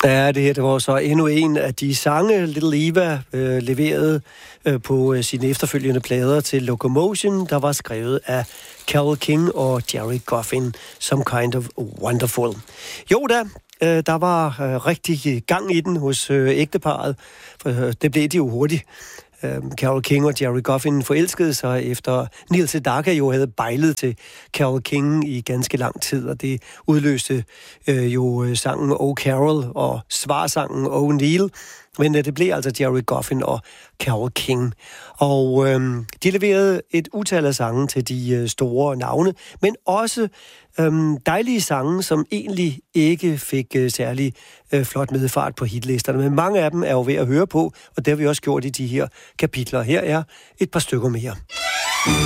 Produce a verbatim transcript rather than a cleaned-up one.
Ja, det her det var så endnu en af de sange, Little Eva øh, leverede øh, på øh, sine efterfølgende plader til Locomotion, der var skrevet af Carole King og Jerry Goffin, Some Kind of Wonderful. Jo da, øh, der var øh, rigtig gang i den hos øh, ægteparret, for øh, det blev de jo hurtigt. Carole King og Jerry Goffin forelskede sig efter Neil Sedaka jo havde bejlet til Carole King i ganske lang tid, og det udløste øh, jo sangen Oh Carol og svarsangen Oh Neil, men øh, det blev altså Jerry Goffin og Carole King. Og øh, de leverede et utal af sange til de øh, store navne, men også øh, dejlige sange, som egentlig ikke fik øh, særlig øh, flot medfart på hitlisterne. Men mange af dem er jo ved at høre på, og det har vi også gjort i de her kapitler. Her er et par stykker mere.